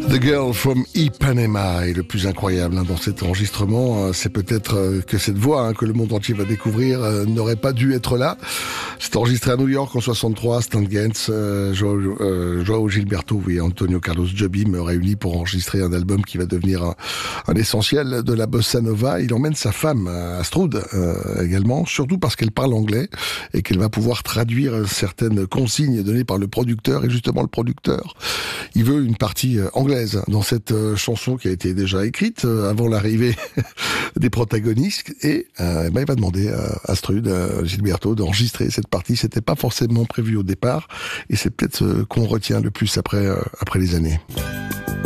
The Girl from Ipanema est le plus incroyable dans cet enregistrement. C'est peut-être que cette voix que le monde entier va découvrir n'aurait pas dû être là. C'est enregistré à New York en 63. Stan Getz, Joao Gilberto et Antonio Carlos Jobim réunis pour enregistrer un album qui va devenir un essentiel de la bossa nova. Il emmène sa femme, Astrud, également, surtout parce qu'elle parle anglais et qu'elle va pouvoir traduire certaines consignes données par le producteur. Et justement, le producteur, il veut une partie anglaise dans cette chanson qui a été déjà écrite avant l'arrivée des protagonistes, et il va demander à Astrud, Gilberto, d'enregistrer cette partie. C'était pas forcément prévu au départ, et c'est peut-être ce qu'on retient le plus après les années.